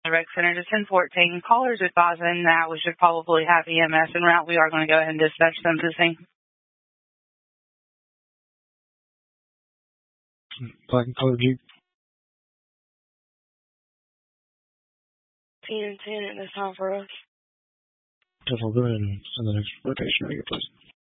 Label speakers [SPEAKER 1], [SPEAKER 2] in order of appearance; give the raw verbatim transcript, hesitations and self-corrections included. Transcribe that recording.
[SPEAKER 1] the rec center to ten fourteen. Callers advising that we should probably have E M S en route. We are going to go ahead and dispatch them to the scene.
[SPEAKER 2] Black and colored Jeep.
[SPEAKER 1] ten and ten at this time for us.
[SPEAKER 2] Definitely go ahead and send the next location. Please.